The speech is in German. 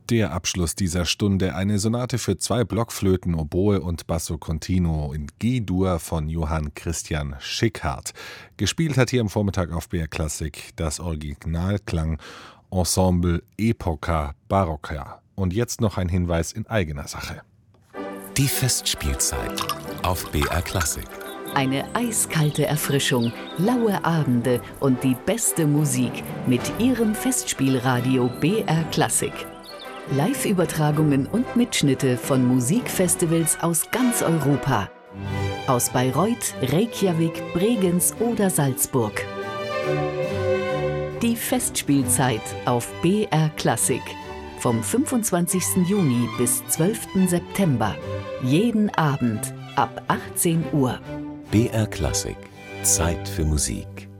Der Abschluss dieser Stunde, eine Sonate für 2 Blockflöten, Oboe und Basso Continuo in G-Dur von Johann Christian Schickhardt. Gespielt hat hier am Vormittag auf BR Klassik das Originalklang-Ensemble Epoca Barocca. Und jetzt noch ein Hinweis in eigener Sache. Die Festspielzeit auf BR Klassik. Eine eiskalte Erfrischung, laue Abende und die beste Musik mit Ihrem Festspielradio BR Klassik. Live-Übertragungen und Mitschnitte von Musikfestivals aus ganz Europa. Aus Bayreuth, Reykjavik, Bregenz oder Salzburg. Die Festspielzeit auf BR Klassik. Vom 25. Juni bis 12. September. Jeden Abend ab 18 Uhr. BR Klassik. Zeit für Musik.